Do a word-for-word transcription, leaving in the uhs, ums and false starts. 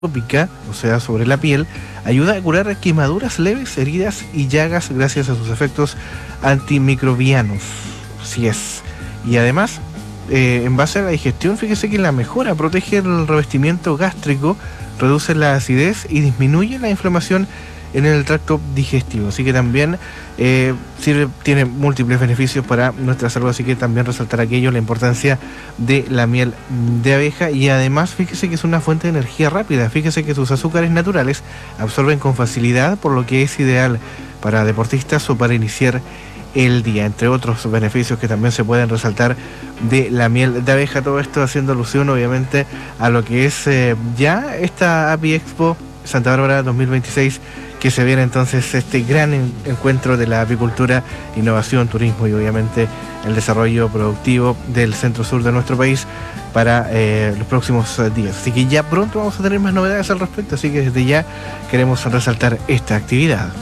tópica, o sea, sobre la piel, ayuda a curar quemaduras leves, heridas y llagas gracias a sus efectos antimicrobianos. Así es. Y además, eh, en base a la digestión, fíjese que la mejora protege el revestimiento gástrico, reduce la acidez y disminuye la inflamación en el tracto digestivo. Así que también eh, sirve, tiene múltiples beneficios para nuestra salud, así que también resaltar aquello, la importancia de la miel de abeja. Y además fíjese que es una fuente de energía rápida, fíjese que sus azúcares naturales absorben con facilidad, por lo que es ideal para deportistas o para iniciar el día, entre otros beneficios que también se pueden resaltar de la miel de abeja. Todo esto haciendo alusión obviamente a lo que es eh, ya esta Api Expo Santa Bárbara dos mil veintiséis, que se viene entonces este gran en, encuentro de la apicultura, innovación, turismo y obviamente el desarrollo productivo del centro sur de nuestro país para eh, los próximos días. Así que ya pronto vamos a tener más novedades al respecto, así que desde ya queremos resaltar esta actividad.